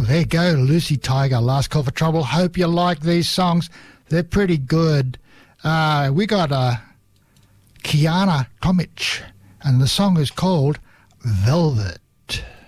Well, there you go, Lucy Tiger, Last Call for Trouble. Hope you like these songs. They're pretty good. We got Kiana Tomic, and the song is called Velvet.